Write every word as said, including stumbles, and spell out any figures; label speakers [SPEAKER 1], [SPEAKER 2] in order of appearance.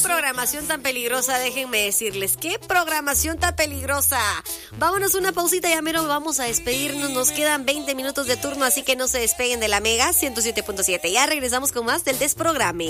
[SPEAKER 1] programación tan peligrosa, déjenme decirles. Qué programación tan peligrosa. Vámonos una pausita, ya mero vamos a despedirnos. Nos quedan veinte minutos de turno, así que no se despeguen de la Mega ciento siete punto siete. Ya regresamos con más del Desprograme.